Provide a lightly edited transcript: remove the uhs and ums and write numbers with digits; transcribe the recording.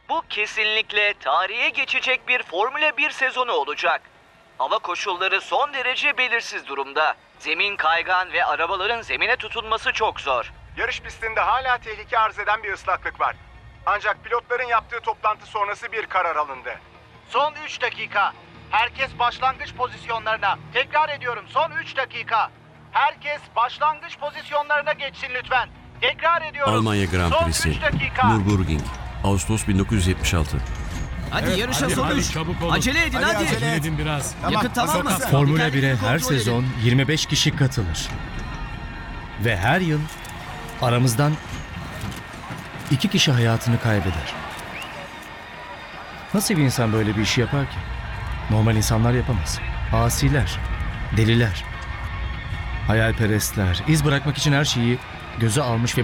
Bu kesinlikle tarihe geçecek bir Formula 1 sezonu olacak. Hava koşulları son derece belirsiz durumda. Zemin kaygan ve arabaların zemine tutunması çok zor. Yarış pistinde hala tehlike arz eden bir ıslaklık var. Ancak pilotların yaptığı toplantı sonrası bir karar alındı. Son 3 dakika. Herkes başlangıç pozisyonlarına. Tekrar ediyorum, son 3 dakika. Herkes başlangıç pozisyonlarına geçsin lütfen. Tekrar ediyorum. Almanya Grand son Prix'si, 3 dakika. Nürburgring, Ağustos 1976. Hadi yarışa son hadi, 3. çabuk olun. Acele edin hadi. Acele edin biraz. Yakıt tamam mı? Formula 1'e her Kontrol edin. sezon 25 kişi katılır. Ve her yıl aramızdan 2 kişi hayatını kaybeder. Nasıl bir insan böyle bir işi yapar ki? Normal insanlar yapamaz. Asiler, deliler, hayalperestler, iz bırakmak için her şeyi göze almış ve